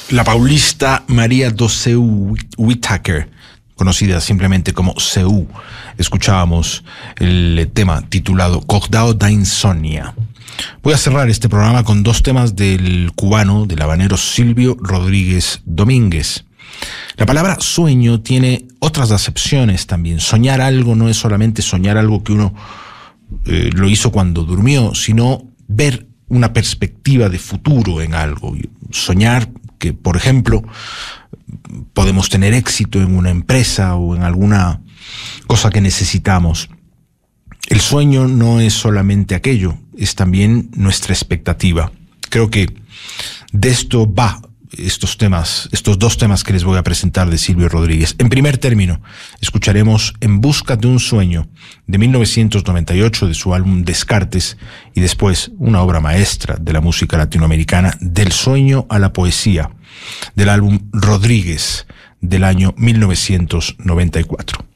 La paulista María do Seu Whittaker, conocida simplemente como Seu. Escuchábamos el tema titulado Cordao da Insomnia. Voy a cerrar este programa con dos temas del cubano, del habanero Silvio Rodríguez Domínguez. La palabra sueño tiene otras acepciones también. Soñar algo no es solamente soñar algo que uno lo hizo cuando durmió, sino ver una perspectiva de futuro en algo. Soñar que, por ejemplo, podemos tener éxito en una empresa o en alguna cosa que necesitamos. El sueño no es solamente aquello, es también nuestra expectativa. Creo que de esto va estos dos temas que les voy a presentar de Silvio Rodríguez. En primer término, escucharemos En busca de un sueño, de 1998, de su álbum Descartes, y después una obra maestra de la música latinoamericana, Del sueño a la poesía, del álbum Rodríguez, del año 1994.